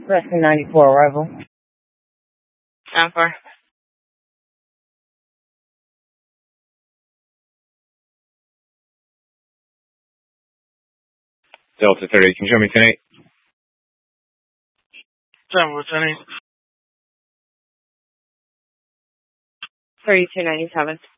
Rescue 94 arrival. How far? Delta 30, can you show me 10-8? 10-8. 3297.